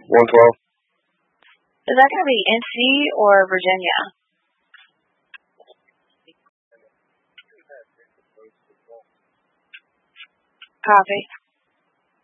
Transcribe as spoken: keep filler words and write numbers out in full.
one twelve. Is that going to be N C or Virginia? Copy.